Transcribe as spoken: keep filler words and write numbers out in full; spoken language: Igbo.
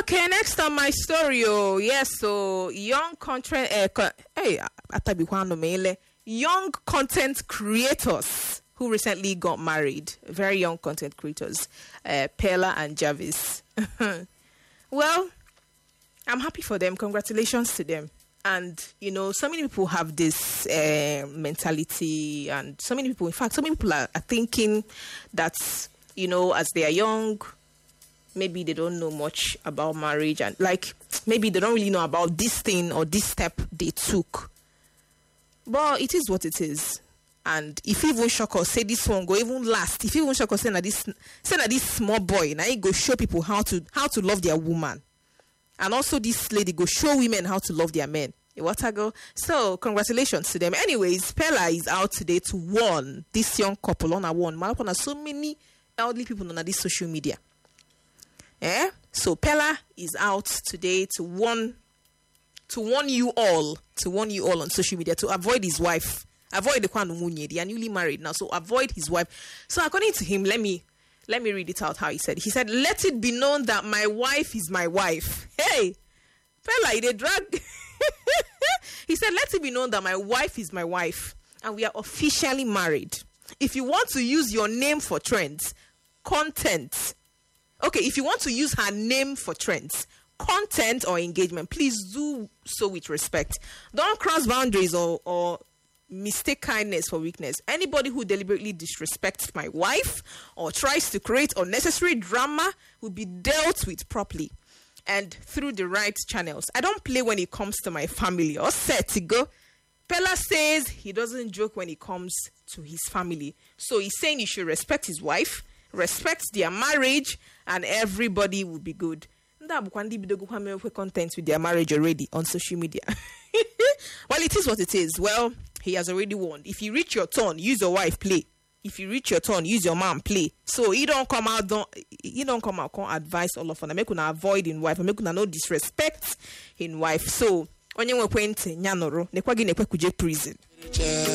Okay, next on my story, oh yes, so young content, uh, co- hey, atabikwano mele, young content creators who recently got married, very young content creators, uh, Pella and Jarvis. Well, I'm happy for them. Congratulations to them. And, you know, so many people have this uh, mentality, and so many people, in fact, so many people are, are thinking that, you know, as they are young, maybe they don't know much about marriage, and like maybe they don't really know about this thing or this step they took. But it is what it is. And if even shock or say this one go even last, if even shock or say that this say that this small boy now he go show people how to how to love their woman. And also this lady go show women how to love their men. What I go. So congratulations to them. Anyways, Pella is out today to warn this young couple on a one. Man, upon so many elderly people on this social media. Eh? So Pella is out today to warn to warn you all, to warn you all on social media to avoid his wife. Avoid the Kwanu Munye. They are newly married now, so avoid his wife. So according to him, let me let me read it out how he said. He said, "Let it be known that my wife is my wife." Hey, Pella, they drag. He said, "Let it be known that my wife is my wife, and we are officially married. If you want to use your name for trends, content. Okay, if you want to use her name for trends, content or engagement, please do so with respect. Don't cross boundaries or, or mistake kindness for weakness. Anybody who deliberately disrespects my wife or tries to create unnecessary drama will be dealt with properly and through the right channels. I don't play when it comes to my family or set to go." Pella says he doesn't joke when it comes to his family. So he's saying you should respect his wife, respect their marriage, and everybody will be good. Content with their marriage already on social media. Well, it is what it is. Well, he has already warned. If you reach your turn, use your wife, play. If you reach your turn, use your man, play. So he don't come out, don't he don't come out, can't advise all of them. Make una avoid in wife, make una no disrespect in wife. So onye nwekwente nyanoro, nekwa gi nekwe kuje prison.